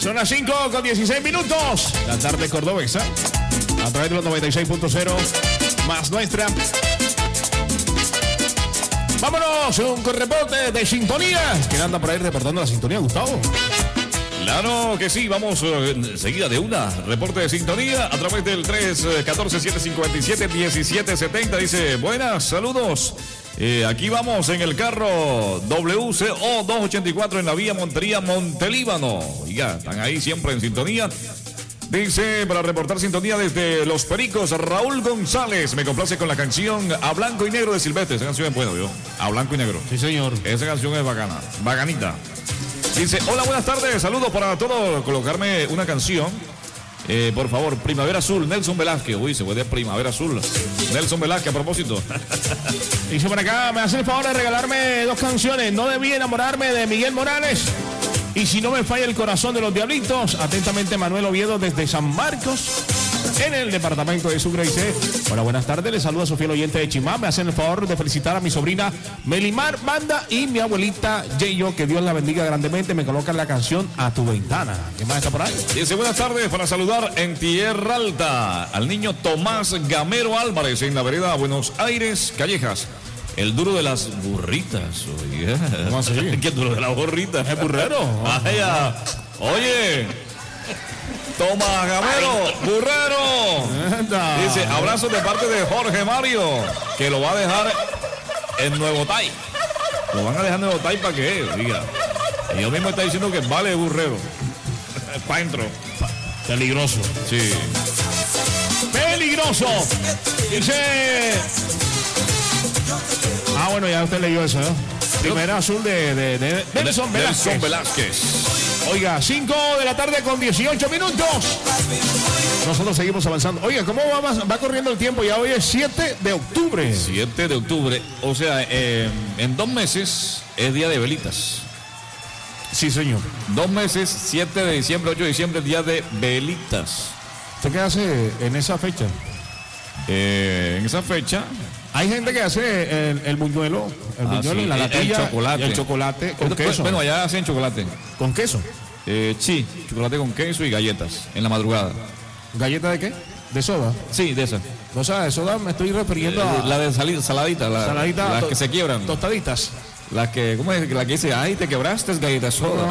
Son las 5:16. La tarde cordobesa. A través de los 96.0 más nuestra. Vámonos, un reporte de sintonía. ¿Quién anda por ahí reportando la sintonía, Gustavo? Claro que sí, vamos enseguida de una. Reporte de sintonía a través del 314-757-1770. Dice, buenas, saludos. Aquí vamos en el carro WCO 284 en la vía Montería, Montelíbano. Oiga, están ahí siempre en sintonía. Dice, para reportar sintonía desde Los Pericos, Raúl González. Me complace con la canción A Blanco y Negro de Silvestre. Esa canción es buena, ¿vio? A Blanco y Negro. Sí, señor. Esa canción es bacana, bacanita. Dice, hola, buenas tardes, saludos para todos. Colocarme una canción, por favor, Primavera Azul, Nelson Velázquez. Uy, se puede Primavera Azul. Nelson Velázquez, a propósito. Dice por acá, me hace el favor de regalarme 2 canciones. No debí enamorarme de Miguel Morales. Y si no me falla el corazón de los diablitos. Atentamente, Manuel Oviedo desde San Marcos, en el departamento de Sucre. Dice, hola, buenas tardes, les saluda a su fiel oyente de Chimá. Me hacen el favor de felicitar a mi sobrina Melimar Banda y mi abuelita Yeyo, que Dios la bendiga grandemente. Me colocan la canción A Tu Ventana. ¿Qué más está por ahí? Dice, buenas tardes, para saludar en Tierra Alta al niño Tomás Gamero Álvarez en la vereda Buenos Aires, Callejas. El duro de las burritas. Oye. ¿Cómo así? ¿Qué duro de las burritas? ¿Es burrero? Vaya. Oye. Tomás Gamero, burrero. Dice, abrazo de parte de Jorge Mario, que lo va a dejar en Nuevo Tai. Lo van a dejar en Nuevo Tai para que diga. Y yo mismo está diciendo que vale burrero. Para adentro. Peligroso. Sí. Peligroso. Dice... Ah, bueno, ya usted leyó eso, ¿no? Primera azul de Nelson Velázquez. Nelson Velázquez. Oiga, 5:18 Nosotros seguimos avanzando. Oiga, ¿cómo va corriendo el tiempo? Ya hoy es 7 de octubre. 7 de octubre. O sea, en 2 meses es día de velitas. Sí, señor. 2 meses, 7 de diciembre, 8 de diciembre, día de velitas. ¿Usted qué hace en esa fecha? En esa fecha... Hay gente que hace el buñuelo, sí, y la latilla, el chocolate. y el chocolate con queso. Bueno, allá hacen chocolate. ¿Con queso? Sí, chocolate con queso y galletas en la madrugada. ¿Galleta de qué? ¿De soda? Sí, de esa. O sea, de soda me estoy refiriendo a... La de saladita, saladita, las que se quiebran. Tostaditas. Las que, ¿cómo es? La que dice, ay, te quebraste, galletas soda.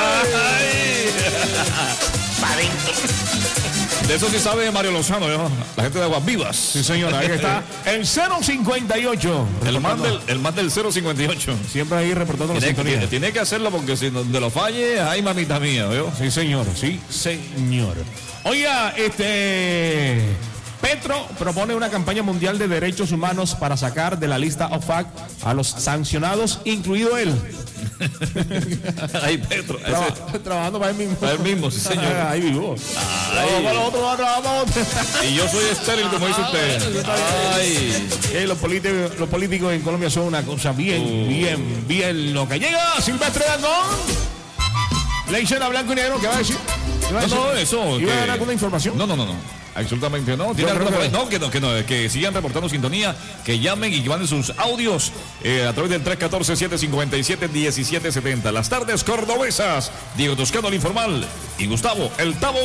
De eso sí sabe Mario Lozano, ¿no? La gente de Aguas Vivas. Sí, señora, ahí está. El 058. El más del 058. Siempre ahí reportando la sintonía. Tiene que hacerlo porque si donde lo falle, ay, mamita mía, ¿veo? Sí, señor. Sí, señor. Oiga, Petro propone una campaña mundial de derechos humanos para sacar de la lista OFAC a los sancionados, incluido él. Ay, Petro. Trabajando para él mismo. Para él mismo, sí, señor. Ahí vivo. Y yo soy estéril, como dice usted. Ay. Los políticos en Colombia son una cosa bien loca. Llega Silvestre Dangón. Le hicieron a Blanco y Negro, ¿qué va a decir? No, eso. ¿Iba a dar alguna información? No. Absolutamente no. Que sigan reportando sintonía, que llamen y que manden sus audios a través del 314-757-1770. Las tardes cordobesas. Diego Toscano, el informal. Y Gustavo, el Tavo.